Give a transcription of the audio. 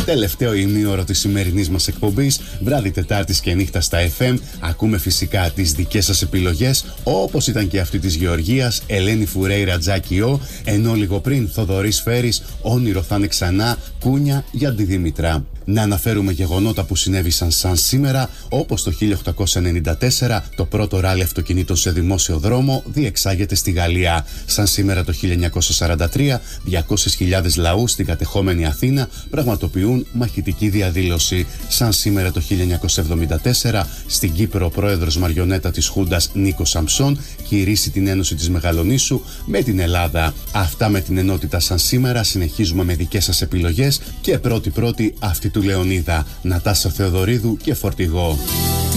Τελευταίο ημίωρο της σημερινής μας εκπομπής, βράδυ Τετάρτης και νύχτα στα FM. Ακούμε φυσικά τις δικές σας επιλογές, όπως ήταν και αυτή της Γεωργίας, Ελένη Φουρέιρα Τζάκιο, ενώ λίγο πριν Θοδωρής Φέρης, Όνειρο θα είναι ξανά, Κούνια για τη Δήμητρα. Να αναφέρουμε γεγονότα που συνέβησαν σαν σήμερα, όπως το 1894 το πρώτο ράλι αυτοκινήτων σε δημόσιο δρόμο διεξάγεται στη Γαλλία. Σαν σήμερα το 1943, 200.000 λαού στην κατεχόμενη Αθήνα πραγματοποιούν μαχητική διαδήλωση. Σαν σήμερα το 1974, στην Κύπρο ο πρόεδρος μαριονέτα της Χούντας Νίκος Σαμψών κηρύσσει την Ένωση της Μεγαλονήσου με την Ελλάδα. Αυτά με την ενότητα σαν σήμερα. Συνεχίζουμε με δικές σας επιλογές και πρώτη αυτή του Λεωνίδα, Νατάσα Θεοδωρίδου και Φορτηγό.